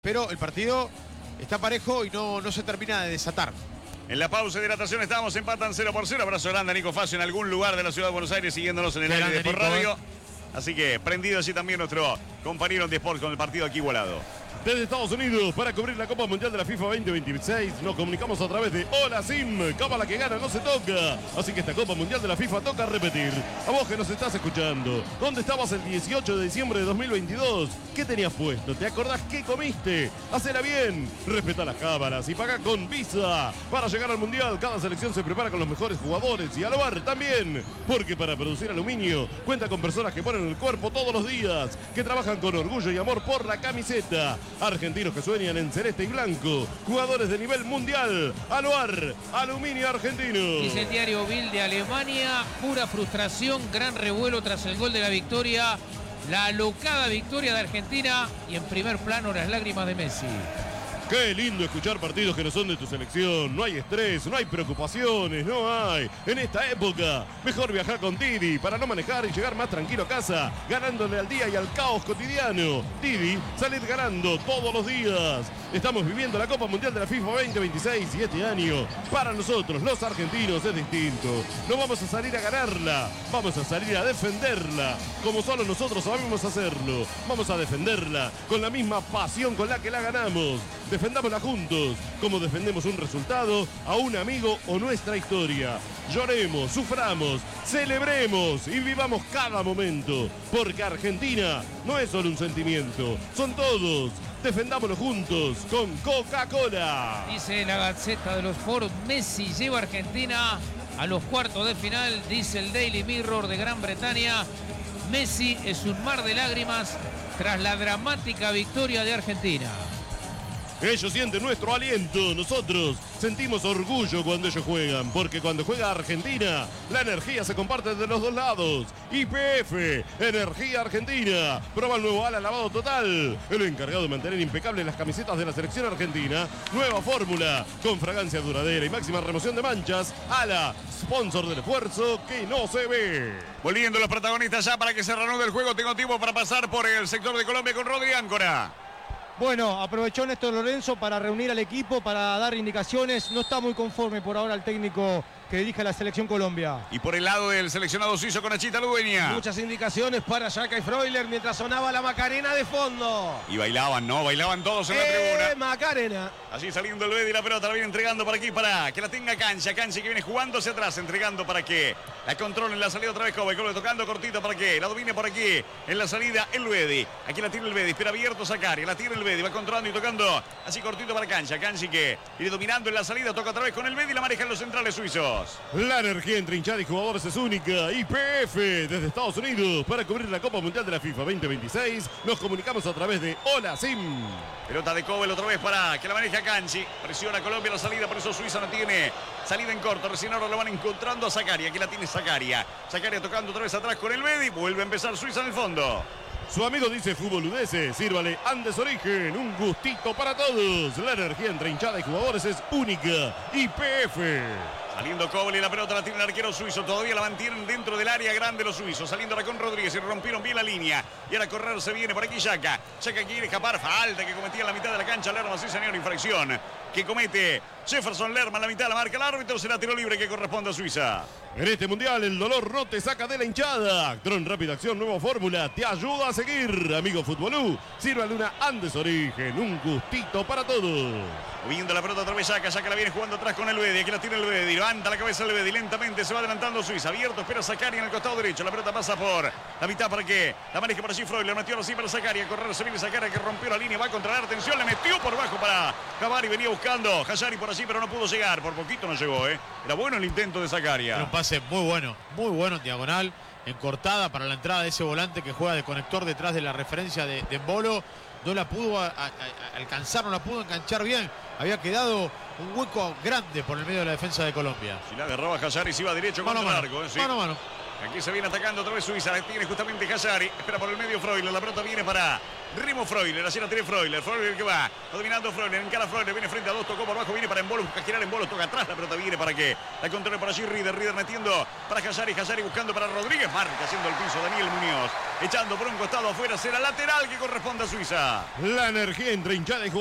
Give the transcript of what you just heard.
pero el partido está parejo y no se termina de desatar. En la pausa de hidratación estamos, empatan 0-0. Abrazo grande a Nico Facio en algún lugar de la ciudad de Buenos Aires, siguiéndonos en el aire de Sport Radio. Así que prendido así también nuestro compañero de Sport con el partido aquí igualado. Desde Estados Unidos, para cubrir la Copa Mundial de la FIFA 2026, nos comunicamos a través de Hola Sim. Cábala que gana, no se toca. Así que esta Copa Mundial de la FIFA toca repetir. A vos que nos estás escuchando, ¿dónde estabas el 18 de diciembre de 2022? ¿Qué tenías puesto? ¿Te acordás qué comiste? Hacela bien, respeta las cámaras y paga con Visa. Para llegar al Mundial, cada selección se prepara con los mejores jugadores y al bar también. Porque para producir aluminio, cuenta con personas que ponen el cuerpo todos los días, que trabajan con orgullo y amor por la camiseta. Argentinos que sueñan en celeste y blanco, jugadores de nivel mundial. Aluar, Aluminio Argentino. Dice el diario Bild de Alemania, pura frustración, gran revuelo tras el gol de la victoria, la alocada victoria de Argentina y en primer plano las lágrimas de Messi. Qué lindo escuchar partidos que no son de tu selección. No hay estrés, no hay preocupaciones, no hay. En esta época, mejor viajar con Didi para no manejar y llegar más tranquilo a casa, ganándole al día y al caos cotidiano. Didi, salir ganando todos los días. Estamos viviendo la Copa Mundial de la FIFA 2026 y este año, para nosotros, los argentinos, es distinto. No vamos a salir a ganarla, vamos a salir a defenderla, como solo nosotros sabemos hacerlo. Vamos a defenderla con la misma pasión con la que la ganamos. Defendámosla juntos, como defendemos un resultado, a un amigo o nuestra historia. Lloremos, suframos, celebremos y vivamos cada momento. Porque Argentina no es solo un sentimiento, son todos. Defendámoslo juntos con Coca-Cola. Dice la Gaceta de los Foros, Messi lleva a Argentina a los cuartos de final. Dice el Daily Mirror de Gran Bretaña, Messi es un mar de lágrimas tras la dramática victoria de Argentina. Ellos sienten nuestro aliento, nosotros sentimos orgullo cuando ellos juegan, porque cuando juega Argentina, la energía se comparte de los dos lados. YPF, Energía Argentina, prueba el nuevo ala lavado total, el encargado de mantener impecables las camisetas de la selección argentina. Nueva fórmula, con fragancia duradera y máxima remoción de manchas. Ala, sponsor del esfuerzo que no se ve. Volviendo los protagonistas ya para que se reanude el juego, tengo tiempo para pasar por el sector de Colombia con Rodri Áncora. Bueno, aprovechó Néstor Lorenzo para reunir al equipo, para dar indicaciones. No está muy conforme por ahora el técnico que dirige la selección Colombia. Y por el lado del seleccionado suizo con Achita Ludueña. Muchas indicaciones para Yaka y Freuler mientras sonaba la Macarena de fondo. Y bailaban, ¿no? Bailaban todos en la tribuna. Macarena. Allí saliendo el Bedi, la pelota la viene entregando para aquí, para que la tenga Cancha. Cancha que viene jugando hacia atrás, entregando para que la controlen la salida otra vez Kobe. Kobe tocando cortito para que la domine por aquí. En la salida el Bedi. Aquí la tiene el Bedi, espera abierto Zacari. La tiene el Bedi, va controlando y tocando así cortito para Cancha. Cancha que viene dominando en la salida, toca otra vez con el Bedi, la manejan los centrales suizos. La energía entre hinchada y jugadores es única. YPF desde Estados Unidos para cubrir la Copa Mundial de la FIFA 2026. Nos comunicamos a través de Hola Sim. Pelota de Kobe otra vez para que la maneja Canchi. Presiona Colombia la salida, por eso Suiza no tiene salida en corto. Recién ahora lo van encontrando a Zacari. Aquí la tiene Zaccaria. Zaccaria tocando otra vez atrás con el Bedi. Vuelve a empezar Suiza en el fondo. Su amigo dice Fútbol UDS, sírvale Andes Origen, un gustito para todos. La energía entre hinchada y jugadores es única. YPF. Saliendo Kobe y la pelota la tiene el arquero suizo. Todavía la mantienen dentro del área grande los suizos. Saliendo ahora con Rodríguez y rompieron bien la línea. Y ahora correr se viene por aquí Yaka. Yaka quiere escapar. Falta que cometía en la mitad de la cancha Lerma. Sí, señor, infracción que comete Jefferson Lerma en la mitad de la marca. El árbitro será tiro libre que corresponde a Suiza. En este mundial el dolor no te saca de la hinchada. Tron Rápida Acción, nueva fórmula, te ayuda a seguir. Amigo Futbolú, sírvale una Andes Origen, un gustito para todos. Moviendo la pelota otra vez Yaka. Yaka la viene jugando atrás con el Bedi. Aquí la tiene el Bedi. Levanta la cabeza el Bedi. Lentamente se va adelantando Suiza. Abierto, espera Zaccaria en el costado derecho. La pelota pasa por la mitad para que la maneje por allí Freuler. Metió así para Zaccaria. Correr se viene Zaccaria que rompió la línea. Va a controlar. Atención, le metió por bajo para Jabari. Venía buscando Hayari por allí, pero no pudo llegar. Por poquito no llegó, ¿eh? Era bueno el intento de Zaccaria. Era un pase muy bueno en diagonal, en cortada para la entrada de ese volante que juega de conector detrás de la referencia de Embolo. No la pudo alcanzar, no la pudo enganchar bien. Había quedado un hueco grande por el medio de la defensa de Colombia. Si la agarraba Hayari se iba derecho contra el arco. ¿Sí? Mano a mano. Aquí se viene atacando otra vez Suiza. La tiene justamente Hazari. Espera por el medio Freuler. La pelota viene para Remo Freuler. Así la tiene Freuler. Freuler que va. Dominando Freuler. Encara Freuler. Viene frente a dos. Tocó por abajo. Viene para Embolo. Busca girar Embolo. Toca atrás. La pelota viene para que la controle por allí Rieder. Rieder metiendo para Hazari. Hazari buscando para Rodríguez. Marca haciendo el piso Daniel Muñoz. Echando por un costado afuera. Será lateral que corresponde a Suiza. La energía entre hinchada y